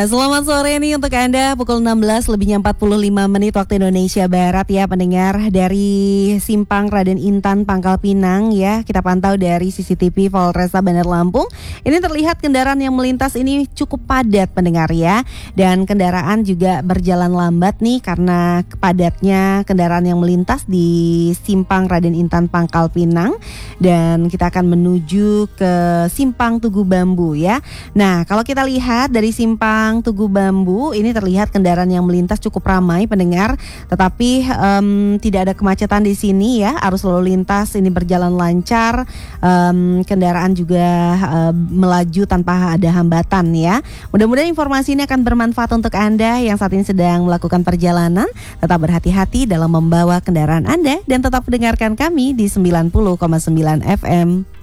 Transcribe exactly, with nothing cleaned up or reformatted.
Selamat sore nih untuk Anda, pukul enam belas lebihnya empat puluh lima menit waktu Indonesia Barat ya pendengar. Dari Simpang Raden Intan Pangkal Pinang ya, kita pantau dari C C T V Polresta Bandar Lampung. Ini terlihat kendaraan yang melintas ini cukup padat pendengar ya. Dan kendaraan juga berjalan lambat nih karena padatnya kendaraan yang melintas di Simpang Raden Intan Pangkal Pinang. Dan kita akan menuju ke Simpang Tugu Bambu ya. Nah, kalau kita lihat dari Simpang Tugu Bambu ini terlihat kendaraan yang melintas cukup ramai pendengar, tetapi um, tidak ada kemacetan di sini ya. Arus lalu lintas ini berjalan lancar, um, kendaraan juga uh, melaju tanpa ada hambatan ya. Mudah-mudahan informasi ini akan bermanfaat untuk Anda yang saat ini sedang melakukan perjalanan. Tetap berhati-hati dalam membawa kendaraan Anda dan tetap mendengarkan kami di sembilan puluh koma sembilan F M.